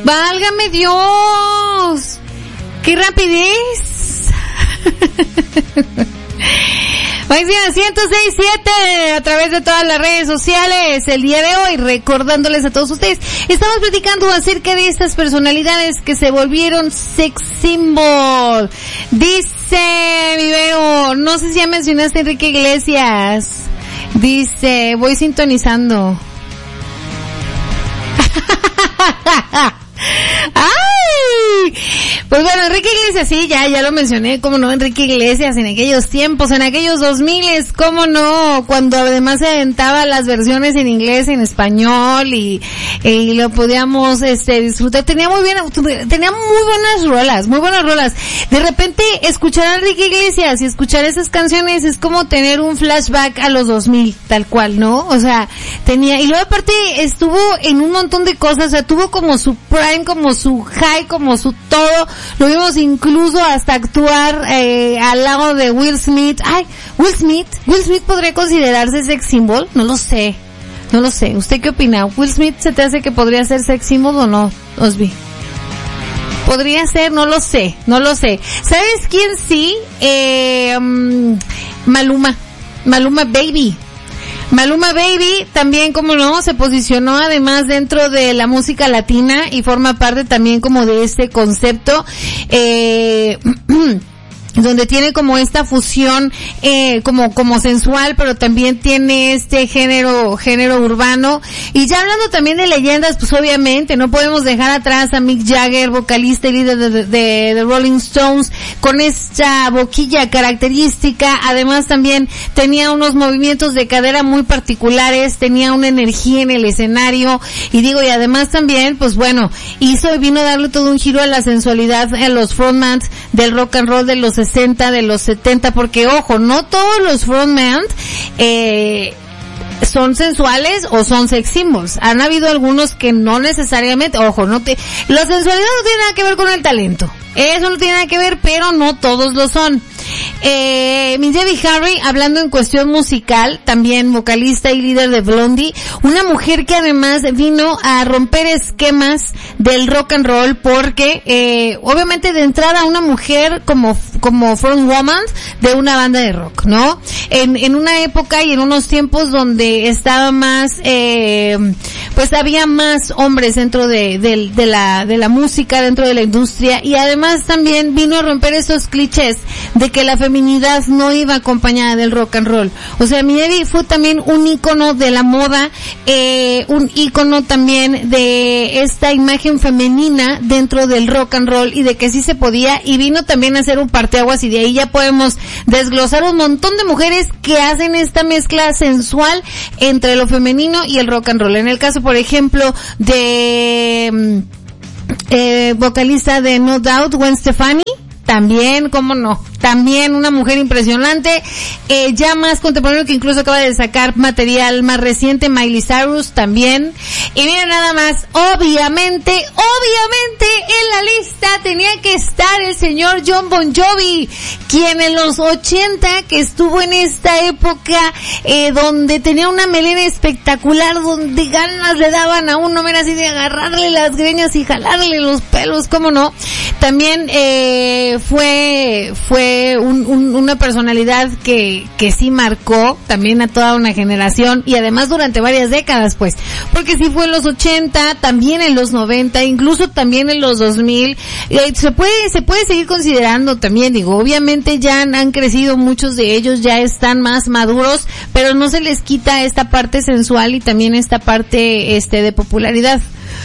¡Válgame Dios! ¡Qué rapidez! Máxima 106.7 a través de todas las redes sociales el día de hoy, recordándoles a todos ustedes, estamos platicando acerca de estas personalidades que se volvieron sex symbol. Dice Vivero, no sé si ya mencionaste a Enrique Iglesias. Dice, voy sintonizando. ¡Ay! Pues bueno, Enrique Iglesias, sí, ya lo mencioné, cómo no, Enrique Iglesias en aquellos tiempos, en aquellos 2000, cómo no, cuando además se aventaba las versiones en inglés, en español y lo podíamos disfrutar. Tenía muy buenas rolas. De repente escuchar a Enrique Iglesias y escuchar esas canciones es como tener un flashback a los 2000, tal cual, ¿no? O sea, y luego aparte estuvo en un montón de cosas, o sea, tuvo como su prime, como su high, como su todo. Lo vimos incluso hasta actuar al lado de Will Smith. Ay, Will Smith podría considerarse sex symbol, no lo sé. ¿Usted qué opina? ¿Will Smith se te hace que podría ser sex symbol o no, Osby? Podría ser, no lo sé. ¿Sabes quién sí? Maluma Baby. Maluma Baby también, como no, se posicionó además dentro de la música latina y forma parte también como de este concepto, donde tiene como esta fusión como sensual, pero también tiene este género urbano. Y ya hablando también de leyendas, pues obviamente no podemos dejar atrás a Mick Jagger, vocalista y líder de The Rolling Stones, con esta boquilla característica. Además también tenía unos movimientos de cadera muy particulares, tenía una energía en el escenario, y además también, pues bueno, vino a darle todo un giro a la sensualidad a los frontmans del rock and roll de los 60, de los 70, porque ojo, no todos los frontmans son sensuales o son sex symbols. Han habido algunos que no necesariamente, ojo, la sensualidad no tiene nada que ver con el talento. Eso no tiene nada que ver, pero no todos lo son. Miss Debbie Harry, hablando en cuestión musical, también vocalista y líder de Blondie, una mujer que además vino a romper esquemas del rock and roll, porque obviamente de entrada una mujer como frontwoman de una banda de rock, ¿no? En una época y en unos tiempos donde estaba más, pues había más hombres dentro de la música, dentro de la industria, y además también vino a romper esos clichés de que la feminidad no iba acompañada del rock and roll. O sea, Miss Debbie fue también un ícono de la moda, un ícono también de esta imagen femenina dentro del rock and roll, y de que sí se podía, y vino también a hacer un parteaguas, y de ahí ya podemos desglosar un montón de mujeres que hacen esta mezcla sensual entre lo femenino y el rock and roll. En el caso, por ejemplo, de vocalista de No Doubt, Gwen Stefani, también, cómo no, también una mujer impresionante, ya más contemporáneo, que incluso acaba de sacar material más reciente, Miley Cyrus también. Y miren nada más, obviamente en la lista tenía que estar el señor Jon Bon Jovi, quien en los 80, que estuvo en esta época donde tenía una melena espectacular, donde ganas le daban a uno, mira, así de agarrarle las greñas y jalarle los pelos, cómo no. También fue una personalidad que sí marcó también a toda una generación, y además durante varias décadas, pues, porque sí fue en los 80, también en los 90, incluso también en los 2000, se puede seguir considerando también, obviamente ya han crecido muchos de ellos, ya están más maduros, pero no se les quita esta parte sensual y también esta parte de popularidad.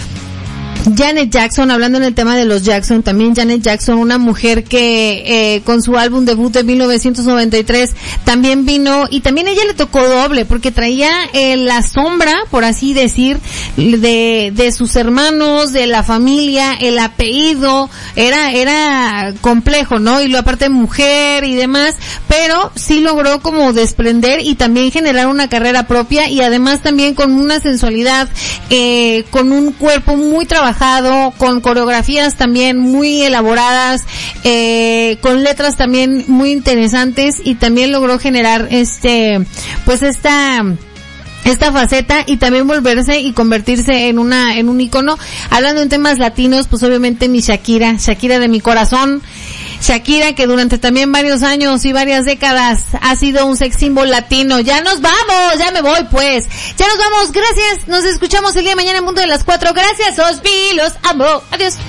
Janet Jackson, hablando en el tema de los Jackson, también Janet Jackson, una mujer que con su álbum debut de 1993 también vino, y también ella le tocó doble, porque traía la sombra, por así decir, de sus hermanos, de la familia, el apellido, era complejo, ¿no? Y lo aparte mujer y demás, pero sí logró como desprender y también generar una carrera propia, y además también con una sensualidad, con un cuerpo muy trabajado, con coreografías también muy elaboradas, con letras también muy interesantes, y también logró generar pues esta esta faceta y también volverse y convertirse en un ícono. Hablando en temas latinos, pues obviamente mi Shakira de mi corazón. Shakira, que durante también varios años y varias décadas ha sido un sex symbol latino. Ya nos vamos, ya me voy pues. Ya nos vamos, gracias. Nos escuchamos el día de mañana en Mundo de las 4. Gracias, Osby, los amo. Adiós.